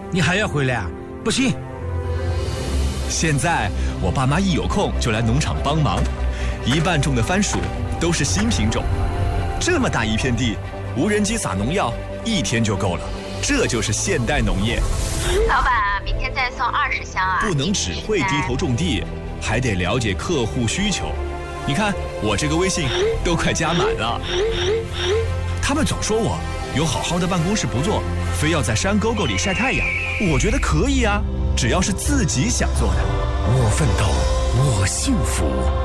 你还要回来啊？不行。 现在我爸妈一有空就来农场帮忙，一半种的番薯都是新品种。这么大一片地，无人机撒农药1天就够了，这就是现代农业。 老板，明天再送20箱啊！ 不能只会低头种地，还得了解客户需求。你看我这个微信都快加满了。他们总说我有好好的办公室不做，非要在山沟沟里晒太阳。我觉得可以啊，只要是自己想做的。 我奋斗，我幸福。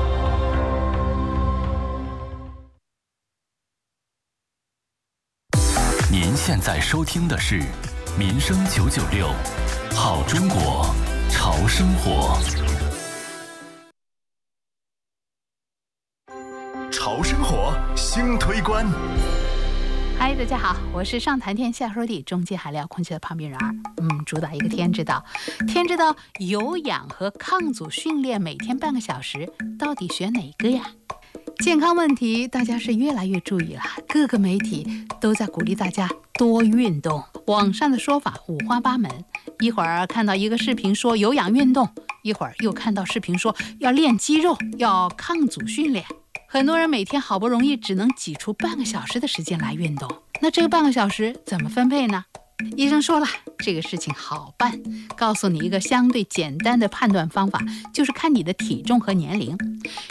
您现在收听的是民生996，好中国，潮生活。潮生活新推关。 嗨，大家好，我是上谈天下说地中间还聊空气的旁边人儿。主打一个天知道。天知道有氧和抗阻训练每天半个小时，到底选哪个呀？健康问题大家是越来越注意了，各个媒体都在鼓励大家多运动。网上的说法五花八门，一会儿看到一个视频说有氧运动，一会儿又看到视频说要练肌肉，要抗阻训练。很多人每天好不容易只能挤出半个小时的时间来运动，那这个半个小时怎么分配呢？医生说了，这个事情好办，告诉你一个相对简单的判断方法，就是看你的体重和年龄。